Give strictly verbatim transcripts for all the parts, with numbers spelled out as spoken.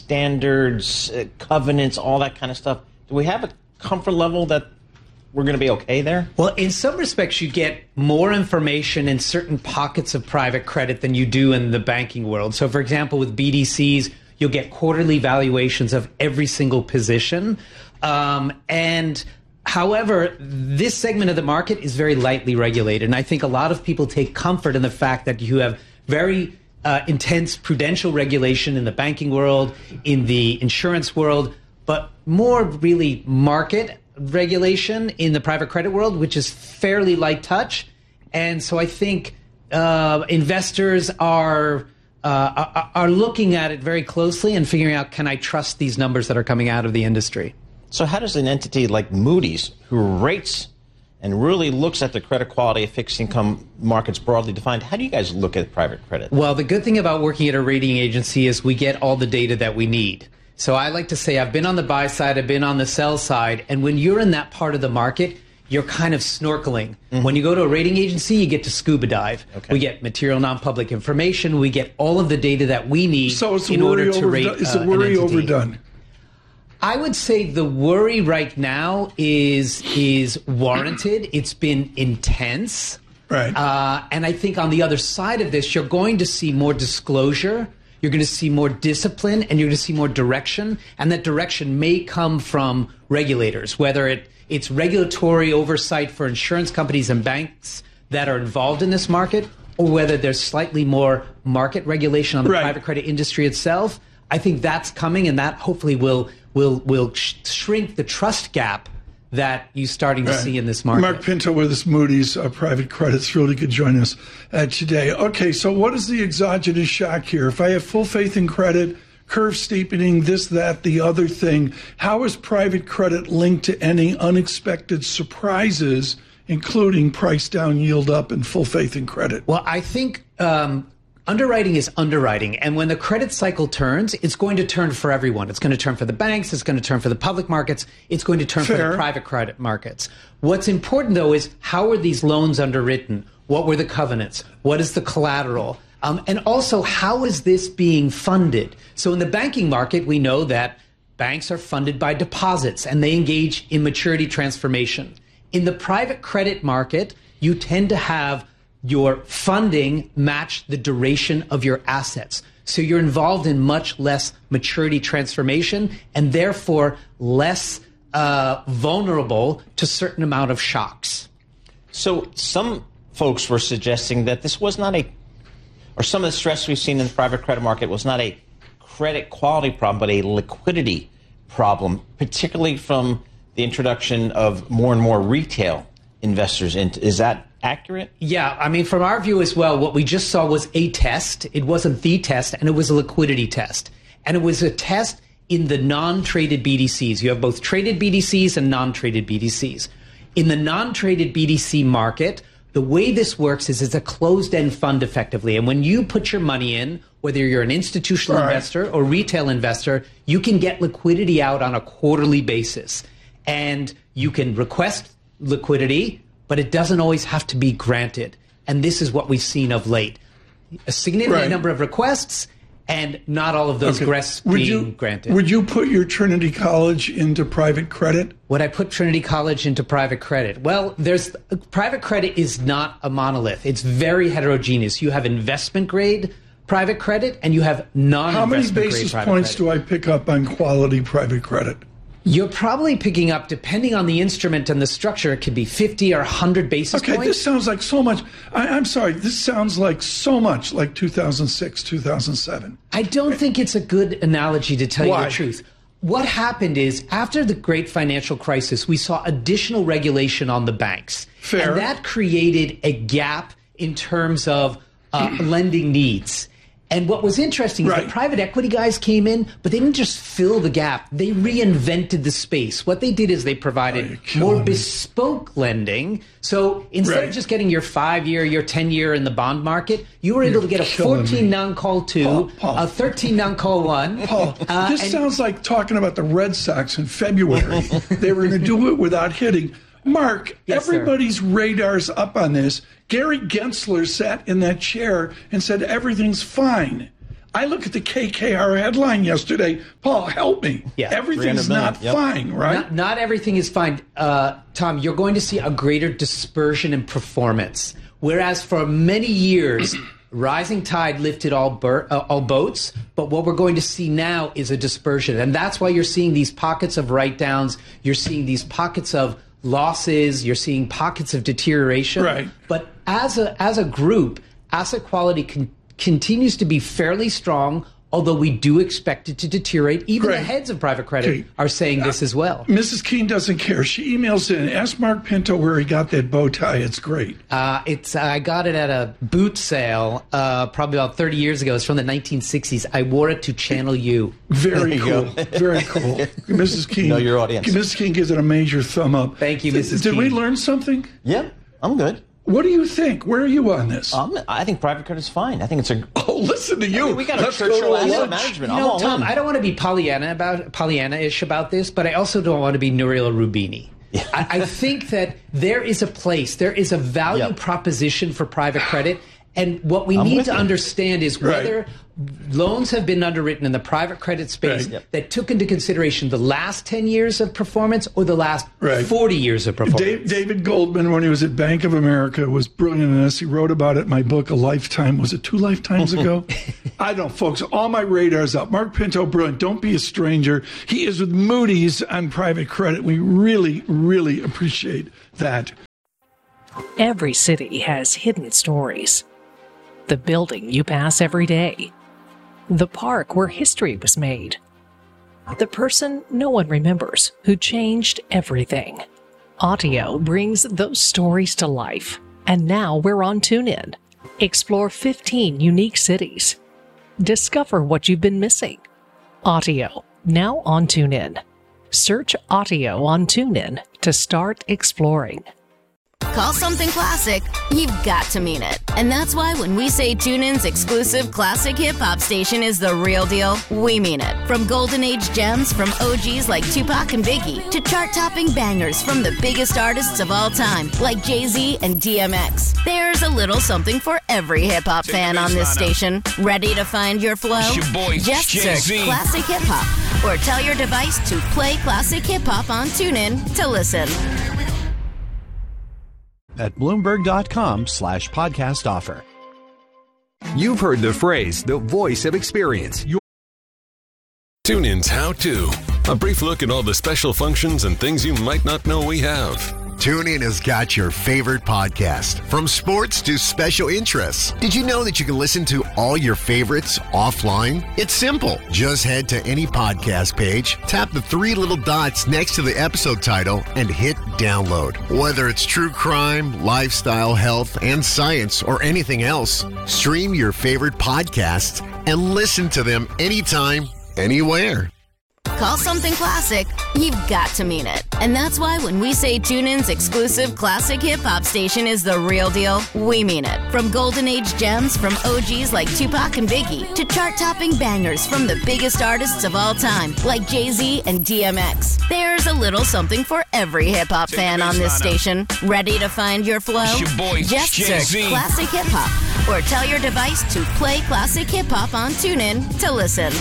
standards, uh, covenants, all that kind of stuff? Do we have a comfort level that we're going to be okay there? Well, in some respects, you get more information in certain pockets of private credit than you do in the banking world. So, for example, with B D Cs, you'll get quarterly valuations of every single position. Um, and however, this segment of the market is very lightly regulated. And I think a lot of people take comfort in the fact that you have very uh, intense prudential regulation in the banking world, in the insurance world, but more really market regulation in the private credit world, which is fairly light touch. And so I think uh, investors are uh, are looking at it very closely and figuring out, can I trust these numbers that are coming out of the industry? So how does an entity like Moody's, who rates and really looks at the credit quality of fixed income markets broadly defined, how do you guys look at private credit? Well, the good thing about working at a rating agency is we get all the data that we need. So I like to say I've been on the buy side, I've been on the sell side, and when you're in that part of the market, you're kind of snorkeling. Mm-hmm. When you go to a rating agency, you get to scuba dive. Okay. We get material non-public information. We get all of the data that we need so it's in order to rate uh, Is the worry an entity. overdone? I would say the worry right now is is warranted. It's been intense. Right. Uh, and I think on the other side of this, you're going to see more disclosure. You're going to see more discipline, and you're going to see more direction. And that direction may come from regulators, whether it, it's regulatory oversight for insurance companies and banks that are involved in this market, or whether there's slightly more market regulation on the right. private credit industry itself. I think that's coming, and that hopefully will will will sh- shrink the trust gap that you're starting to right. see in this market. Mark Pinto with us, Moody's uh, Private Credit. Thrilled he could join us uh, today. Okay, so what is the exogenous shock here? If I have full faith in credit, curve steepening, this, that, the other thing, how is private credit linked to any unexpected surprises, including price down, yield up, and full faith in credit? Well, I think um, underwriting is underwriting. And when the credit cycle turns, it's going to turn for everyone. It's going to turn for the banks. It's going to turn for the public markets. It's going to turn Fair. for the private credit markets. What's important, though, is how are these loans underwritten? What were the covenants? What is the collateral? Um, and also, how is this being funded? So in the banking market, we know that banks are funded by deposits, and they engage in maturity transformation. In the private credit market, you tend to have your funding match the duration of your assets. So you're involved in much less maturity transformation and therefore less uh, vulnerable to certain amount of shocks. So some folks were suggesting that this was not a, or some of the stress we've seen in the private credit market was not a credit quality problem, but a liquidity problem, particularly from the introduction of more and more retail investors into. Is that accurate? Yeah, I mean, from our view as well, what we just saw was a test. It wasn't the test, and it was a liquidity test. And it was a test in the non-traded B D Cs. You have both traded B D Cs and non-traded B D Cs. In the non-traded B D C market, the way this works is it's a closed-end fund effectively. And when you put your money in, whether you're an institutional right. investor or retail investor, you can get liquidity out on a quarterly basis. And you can request liquidity, but it doesn't always have to be granted. And this is what we've seen of late. A significant right. number of requests and not all of those okay. requests being you, granted. Would you put your Trinity College into private credit? Would I put Trinity College into private credit? Well, there's private credit is not a monolith. It's very heterogeneous. You have investment grade private credit and you have non-investment grade private credit. How many basis points do I pick up on quality private credit? You're probably picking up, depending on the instrument and the structure, it could be fifty or one hundred basis okay, points. Okay, this sounds like so much. I, I'm sorry, this sounds like so much like two thousand six, two thousand seven. I don't think it's a good analogy, to tell Why? you the truth. What happened is, after the great financial crisis, we saw additional regulation on the banks. Fair. And that created a gap in terms of uh, lending needs. And what was interesting is right. that private equity guys came in, but they didn't just fill the gap. They reinvented the space. What they did is they provided oh, more me. bespoke lending. So instead right. of just getting your five-year, your ten-year in the bond market, you were able You're to get a fourteen non-call two, Paul, Paul. a thirteen non-call one. Paul, uh, this sounds like talking about the Red Sox in February. They were going to do it without hitting. Mark, yes, everybody's sir. radar's up on this. Gary Gensler sat in that chair and said everything's fine. I look at the K K R headline yesterday. Paul, help me. Yeah. Everything's not yep. fine, right? Not, not everything is fine. Uh, Tom, you're going to see a greater dispersion in performance. Whereas for many years, rising tide lifted all, bur- uh, all boats, but what we're going to see now is a dispersion. And that's why you're seeing these pockets of write-downs. You're seeing these pockets of losses. You're seeing pockets of deterioration. Right. But as a, as a group, asset quality can continues to be fairly strong, although we do expect it to deteriorate. Even right. the heads of private credit okay. are saying this as well. Missus Keene doesn't care. She emails in, ask Mark Pinto where he got that bow tie. It's great. Uh, it's I got it at a boot sale uh, probably about thirty years ago. It's from the nineteen sixties. I wore it to Channel U. Very cool. Very cool. Missus Keene. Know your audience. Missus Keene gives it a major thumb up. Thank you, Missus Did Keene. we learn something? Yeah, I'm good. What do you think? Where are you on this? Um, I think private credit is fine. I think it's a. Oh, listen to you. I mean, we got Let's a Churchill asset lunch. management. You I'm know, all Tom, in. I don't want to be Pollyanna about Pollyanna-ish about this, but I also don't want to be Nouriel Roubini. Yeah. I, I think that there is a place, there is a value yep. proposition for private credit, and what we I'm need to you. understand is whether right. loans have been underwritten in the private credit space right. yep. that took into consideration the last ten years of performance or the last right. forty years of performance. Dave, David Goldman, when he was at Bank of America, was brilliant in this. He wrote about it in my book, A Lifetime. Was it two lifetimes ago? I don't know, folks. All my radar's up. Mark Pinto, brilliant. Don't be a stranger. He is with Moody's on private credit. We really, really appreciate that. Every city has hidden stories. The building you pass every day. The park where history was made. The person no one remembers who changed everything. Audio brings those stories to life. And now we're on TuneIn. Explore fifteen unique cities. Discover what you've been missing. Audio, now on TuneIn. Search Audio on TuneIn to start exploring. Call something classic, you've got to mean it. And that's why when we say TuneIn's exclusive classic hip-hop station is the real deal, we mean it. From golden age gems from O Gs like Tupac and Biggie to chart-topping bangers from the biggest artists of all time like Jay-Z and D M X. There's a little something for every hip-hop fan on this station. Ready to find your flow? It's your boy, Just Jay-Z. search Classic Hip-Hop or tell your device to play Classic Hip-Hop on TuneIn to listen. At Bloomberg.com slash podcast offer. You've heard the phrase, the voice of experience. Your- TuneIn's How To. A brief look at all the special functions and things you might not know we have. TuneIn has got your favorite podcast, from sports to special interests. Did you know that you can listen to all your favorites offline? It's simple. Just head to any podcast page, tap the three little dots next to the episode title, and hit download. Whether it's true crime, lifestyle, health, and science, or anything else, stream your favorite podcasts and listen to them anytime, anywhere. Call something classic, you've got to mean it. And that's why when we say TuneIn's exclusive classic hip-hop station is the real deal, we mean it. From golden age gems from O Gs like Tupac and Biggie to chart-topping bangers from the biggest artists of all time like Jay-Z and D M X. There's a little something for every hip-hop fan on this station. Ready to find your flow? It's your boy, Just Jay-Z. search Classic Hip-Hop or tell your device to play Classic Hip-Hop on TuneIn to listen.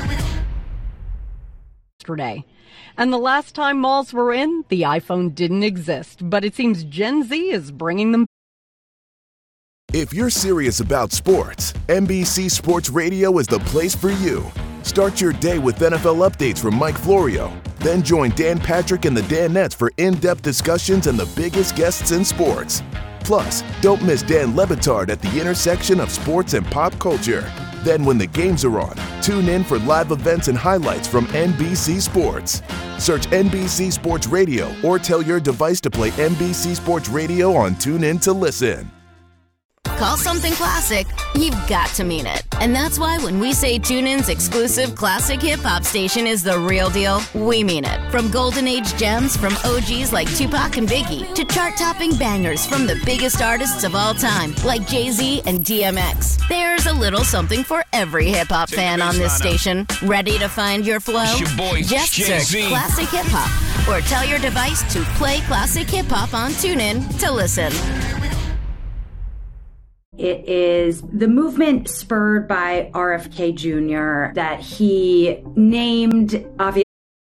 Yesterday. And the last time malls were in, the iPhone didn't exist, but it seems Gen Z is bringing them. If you're serious about sports, N B C Sports Radio is the place for you. Start your day with N F L updates from Mike Florio. Then join Dan Patrick and the Danettes for in-depth discussions and the biggest guests in sports. Plus, don't miss Dan Le Batard at the intersection of sports and pop culture. Then when the games are on, tune in for live events and highlights from N B C Sports. Search N B C Sports Radio or tell your device to play N B C Sports Radio on TuneIn to listen. Call something classic, you've got to mean it. And that's why when we say TuneIn's exclusive classic hip-hop station is the real deal, we mean it. From golden age gems from O Gs like Tupac and Biggie to chart-topping bangers from the biggest artists of all time like Jay-Z and D M X. There's a little something for every hip-hop fan on this station. Ready to find your flow? It's your boy, Just Jay-Z. search Classic Hip-Hop or tell your device to play Classic Hip-Hop on TuneIn to listen. It is the movement spurred by R F K Junior that he named, obviously.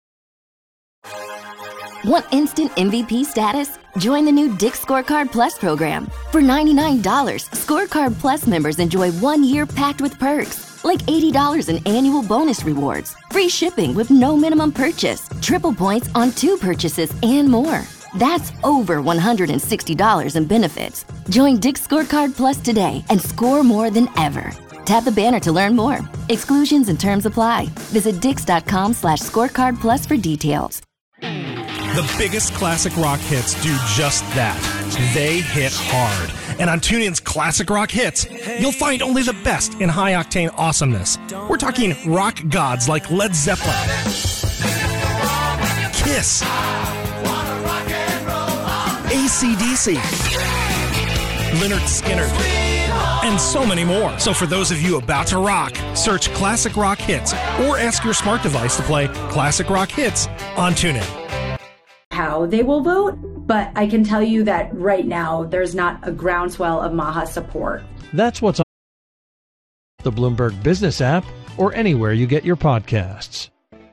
Want instant M V P status? Join the new Dick's Scorecard Plus program. For ninety-nine dollars, Scorecard Plus members enjoy one year packed with perks, like eighty dollars in annual bonus rewards, free shipping with no minimum purchase, triple points on two purchases, and more. That's over one hundred sixty dollars in benefits. Join Dick's Scorecard Plus today and score more than ever. Tap the banner to learn more. Exclusions and terms apply. Visit dix.com slash scorecard plus for details. The biggest classic rock hits do just that. They hit hard. And on TuneIn's Classic Rock Hits, you'll find only the best in high-octane awesomeness. We're talking rock gods like Led Zeppelin, Kiss, A C D C, Lynyrd Skynyrd, and so many more. So for those of you about to rock, search Classic Rock Hits or ask your smart device to play Classic Rock Hits on TuneIn. How they will vote, but I can tell you that right now there's not a groundswell of Maha support. That's what's on the Bloomberg Business app or anywhere you get your podcasts.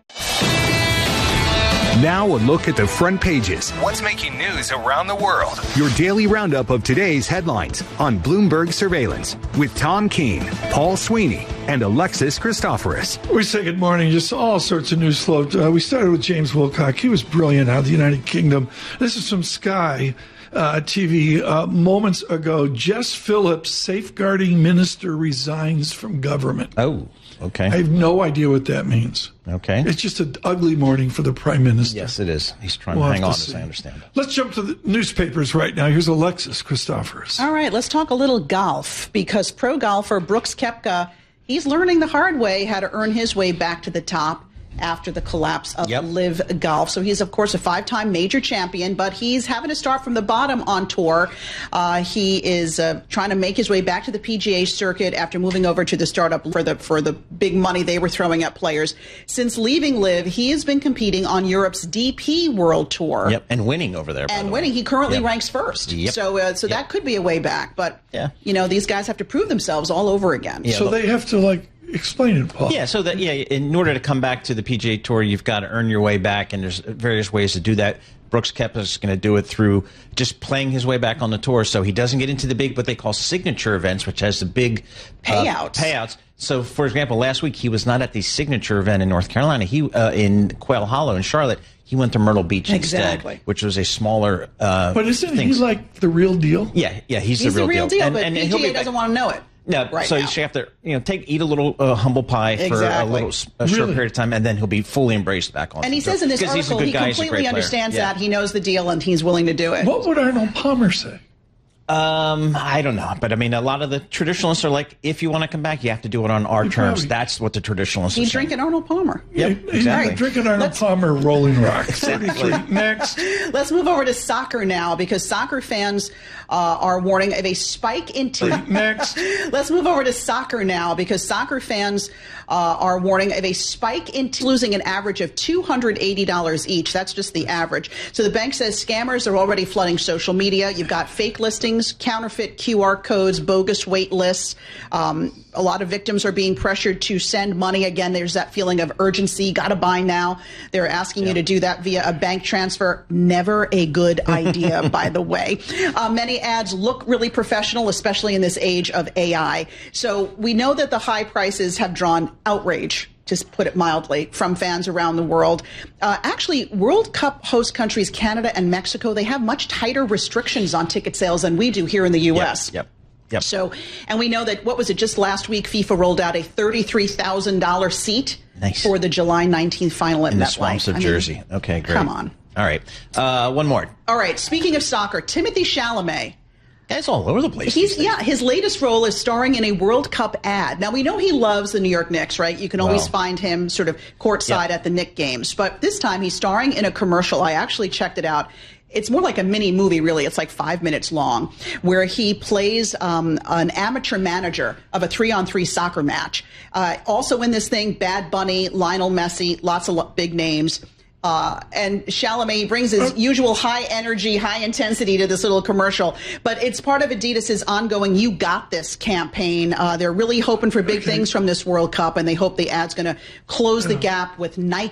Now a look at the front pages. What's making news around the world? Your daily roundup of today's headlines on Bloomberg Surveillance with Tom Keene, Paul Sweeney, and Alexis Christoforous. We say good morning. Just all sorts of news flow. Uh, we started with James Wilcock. He was brilliant out of the United Kingdom. This is from Sky uh, T V uh, moments ago. Jess Phillips, safeguarding minister, resigns from government. Oh. Okay. I have no idea what that means. Okay. It's just an ugly morning for the prime minister. Yes, it is. He's trying we'll to hang to on, see. as I understand. Let's jump to the newspapers right now. Here's Alexis Christoforous. All right, let's talk a little golf, because pro golfer Brooks Koepka, he's learning the hard way how to earn his way back to the top after the collapse of yep. Live Golf. So he's, of course, a five-time major champion, but he's having to start from the bottom on tour. Uh, he is uh, trying to make his way back to the P G A circuit after moving over to the startup for the for the big money they were throwing at players. Since leaving Live, he has been competing on Europe's D P World Tour. Yep, and winning over there. And the winning. Way. He currently yep. ranks first. Yep. So uh, so yep. that could be a way back. But, yeah. you know, these guys have to prove themselves all over again. Yeah, so look, they have to, like, explain it, Paul. Yeah, so that yeah, in order to come back to the P G A Tour, you've got to earn your way back, and there's various ways to do that. Brooks Koepka is going to do it through just playing his way back on the tour, so he doesn't get into the big, what they call signature events, which has the big payouts. Uh, payouts. So, for example, last week he was not at the signature event in North Carolina. He uh, in Quail Hollow in Charlotte. He went to Myrtle Beach exactly. instead, which was a smaller. Uh, but isn't thing. he like the real deal? Yeah, yeah, he's, he's the real the real deal. deal. And, but and, P G A doesn't want to know it. No, right so now. you have to, you know, take eat a little uh, humble pie for exactly. a little a short really? period of time, and then he'll be fully embraced back on. And he says in this article he guy, completely understands yeah. that. He knows the deal, and he's willing to do it. What would Arnold Palmer say? Um, I don't know, but I mean, a lot of the traditionalists are like, if you want to come back, you have to do it on our he terms. Probably, That's what the traditionalists He's are saying. drinking Arnold Palmer. Yep, yeah, exactly. He's drinking Arnold Let's, Palmer Rolling Rock. Exactly. Next. Let's move over to soccer now, because soccer fans uh, are warning of a spike in... T- Next. Let's move over to soccer now, because soccer fans uh, are warning of a spike in t- losing an average of two hundred eighty dollars each. That's just the average. So the bank says scammers are already flooding social media. You've got fake listings, counterfeit Q R codes, bogus wait lists. Um, a lot of victims are being pressured to send money. Again, there's that feeling of urgency. Got to buy now. They're asking yeah. you to do that via a bank transfer. Never a good idea, by the way. Uh, many ads look really professional, especially in this age of A I. So we know that the high prices have drawn outrage, to put it mildly, from fans around the world. Uh, actually, World Cup host countries Canada and Mexico, they have much tighter restrictions on ticket sales than we do here in the U S. Yep. yep. Yep. So, and we know that, what was it, just last week, FIFA rolled out a thirty-three thousand dollars seat nice. for the July nineteenth final at in MetLife. the swamps of I mean, Jersey. Okay, great. Come on. All right. Uh, one more. All right. Speaking of soccer, Timothy Chalamet. Guy's all over the place. He's yeah. His latest role is starring in a World Cup ad. Now we know he loves the New York Knicks, right? You can always wow. find him sort of courtside yeah. at the Knicks games. But this time he's starring in a commercial. I actually checked it out. It's more like a mini movie, really. It's like five minutes long, where he plays um, an amateur manager of a three-on-three soccer match. Uh, also in this thing, Bad Bunny, Lionel Messi, lots of big names. Uh, and Chalamet brings his usual high energy, high intensity to this little commercial. But it's part of Adidas's ongoing You Got This campaign. Uh, they're really hoping for big okay. things from this World Cup, and they hope the ad's going to close yeah. the gap with Nike.